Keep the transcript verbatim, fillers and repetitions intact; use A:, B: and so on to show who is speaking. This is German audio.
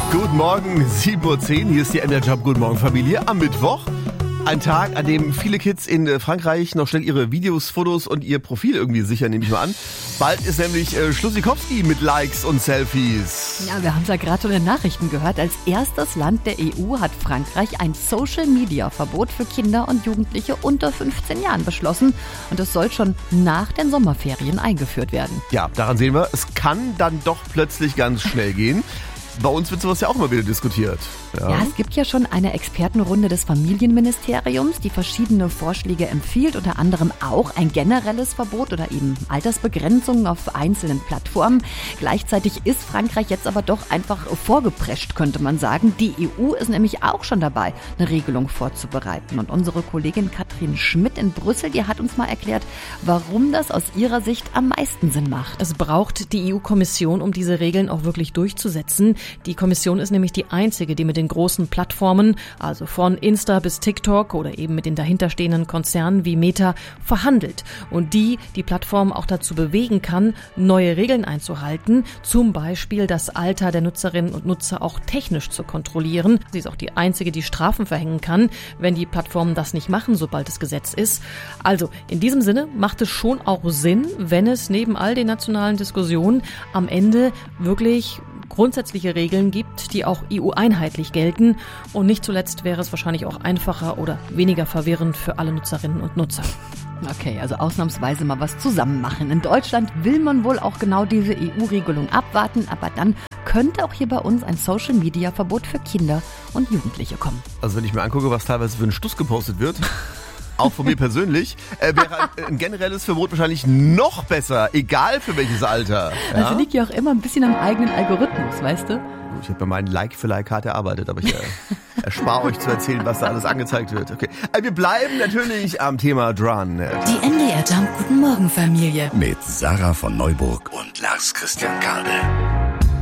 A: Guten Morgen, sieben Uhr zehn, hier ist die M D R Job Guten Morgen Familie am Mittwoch. Ein Tag, an dem viele Kids in Frankreich noch schnell ihre Videos, Fotos und ihr Profil irgendwie sichern, nehme ich mal an. Bald ist nämlich äh, Schlussikowski mit Likes und Selfies.
B: Ja, wir haben es ja gerade schon in den Nachrichten gehört. Als erstes Land der E U hat Frankreich ein Social-Media-Verbot für Kinder und Jugendliche unter fünfzehn Jahren beschlossen. Und das soll schon nach den Sommerferien eingeführt werden.
A: Ja, daran sehen wir, es kann dann doch plötzlich ganz schnell gehen. Bei uns wird sowas ja auch immer wieder diskutiert. Ja.
B: Ja, es gibt ja schon eine Expertenrunde des Familienministeriums, die verschiedene Vorschläge empfiehlt, unter anderem auch ein generelles Verbot oder eben Altersbegrenzungen auf einzelnen Plattformen. Gleichzeitig ist Frankreich jetzt aber doch einfach vorgeprescht, könnte man sagen. Die E U ist nämlich auch schon dabei, eine Regelung vorzubereiten. Und unsere Kollegin Katrin Schmidt in Brüssel, die hat uns mal erklärt, warum das aus ihrer Sicht am meisten Sinn macht.
C: Es braucht die E U-Kommission, um diese Regeln auch wirklich durchzusetzen. Die Kommission ist nämlich die einzige, die mit den großen Plattformen, also von Insta bis TikTok oder eben mit den dahinterstehenden Konzernen wie Meta, verhandelt. Und die die Plattform auch dazu bewegen kann, neue Regeln einzuhalten, zum Beispiel das Alter der Nutzerinnen und Nutzer auch technisch zu kontrollieren. Sie ist auch die einzige, die Strafen verhängen kann, wenn die Plattformen das nicht machen, sobald es Gesetz ist. Also in diesem Sinne macht es schon auch Sinn, wenn es neben all den nationalen Diskussionen am Ende wirklich grundsätzliche Regeln gibt, die auch E U-einheitlich gelten. Und nicht zuletzt wäre es wahrscheinlich auch einfacher oder weniger verwirrend für alle Nutzerinnen und Nutzer.
B: Okay, also ausnahmsweise mal was zusammen machen. In Deutschland will man wohl auch genau diese E U-Regelung abwarten, aber dann könnte auch hier bei uns ein Social-Media-Verbot für Kinder und Jugendliche kommen.
A: Also wenn ich mir angucke, was teilweise für einen Stuss gepostet wird, auch von mir persönlich, äh, wäre ein, ein generelles Verbot wahrscheinlich noch besser, egal für welches Alter. Ja?
B: Also liegt ja auch immer ein bisschen am eigenen Algorithmus, weißt du?
A: Ich habe bei meinen Like für Like hart erarbeitet, aber ich äh, erspare euch zu erzählen, was da alles angezeigt wird. Okay, äh, wir bleiben natürlich am Thema dran.
D: Die M D R Job Guten Morgen Familie
E: mit Sarah von Neuburg und Lars Christian Kade.